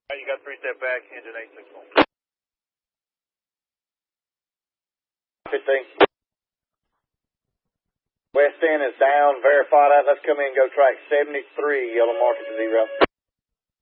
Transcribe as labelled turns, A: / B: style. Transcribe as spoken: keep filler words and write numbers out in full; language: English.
A: You got three step back, engine eight six one.
B: fifteen. West End is down, verify that. Let's come in and go track seventy-three, yellow mark at zero.